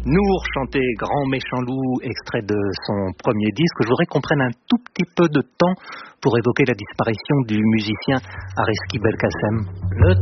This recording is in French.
Nour chantait Grand Méchant Loup, extrait de son premier disque. Je voudrais qu'on prenne un tout petit peu de temps pour évoquer la disparition du musicien Ariski Belkacem. Le